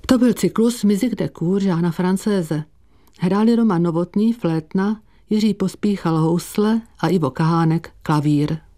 To byl cyklus Musique de cour Jeana Française. Hráli Roman Novotný flétna, Jiří Pospíchal housle a Ivo Kahánek klavír.